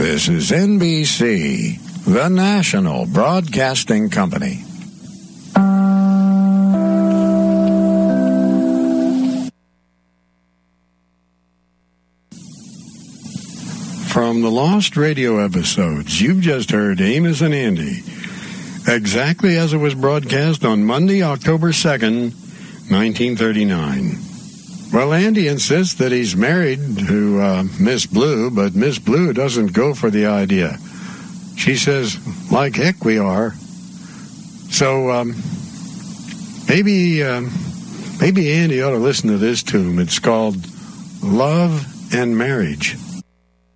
This is NBC, the national broadcasting company. From the lost radio episodes, you've just heard Amos and Andy, exactly as it was broadcast on Monday, October 2nd, 1939. Well, Andy insists that he's married to Miss Blue, but Miss Blue doesn't go for the idea. She says, like heck we are. So maybe Andy ought to listen to this tune. It's called Love and Marriage.